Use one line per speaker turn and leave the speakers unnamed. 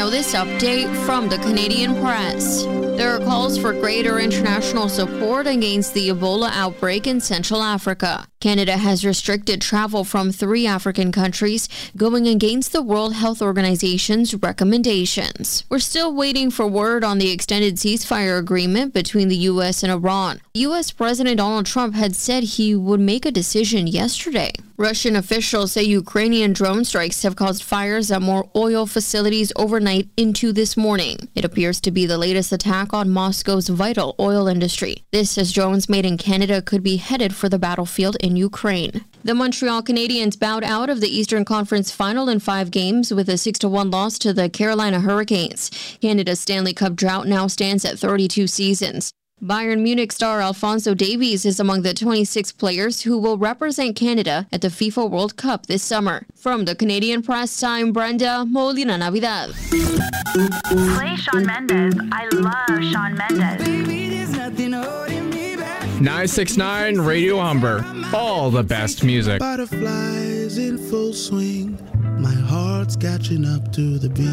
Now this update from the Canadian press. There are calls for greater international support against the Ebola outbreak in Central Africa. Canada has restricted travel from 3 African countries, going against the World Health Organization's recommendations. We're still waiting for word on the extended ceasefire agreement between the U.S. and Iran. U.S. President Donald Trump had said he would make a decision yesterday. Russian officials say Ukrainian drone strikes have caused fires at more oil facilities overnight into this morning. It appears to be the latest attack on Moscow's vital oil industry. This, as drones made in Canada could be headed for the battlefield in Ukraine. The Montreal Canadiens bowed out of the Eastern Conference Final in 5 games with a 6-1 loss to the Carolina Hurricanes. Canada's Stanley Cup drought now stands at 32 seasons. Bayern Munich star Alphonso Davies is among the 26 players who will represent Canada at the FIFA World Cup this summer. From the Canadian Press, I'm Brenda Molina Navidad.
Play Shawn Mendes. I love Shawn Mendes.
969 Radio Humber. All the best music.
Butterflies in full swing. My heart's catching up to the beat.